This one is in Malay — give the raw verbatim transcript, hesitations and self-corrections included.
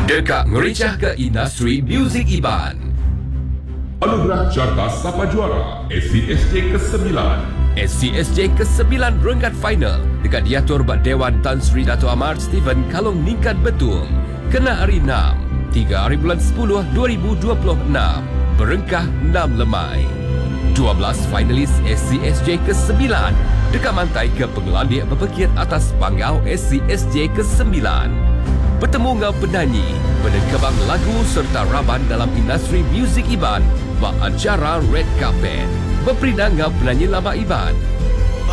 Dekak ngericah ke industri muzik Iban. Anugerah Carta Sapa Juara S C S J kesembilan. S C S J kesembilan berengkat final dekat diatur bak Dewan Tan Sri Dato' Amar Stephen Kalong Ningkat Betung. Kena hari enam, tiga hari bulan sepuluh dua ribu dua puluh enam. Berengkah enam lemai. dua belas finalis S C S J kesembilan dekat mantai ke pengelandik berpekir atas panggau S C S J kesembilan. Bertemu dengan penyanyi, penekebang lagu serta raban dalam industri muzik Iban bak acara Red Carpet. Berperindah dengan penyanyi lama Iban,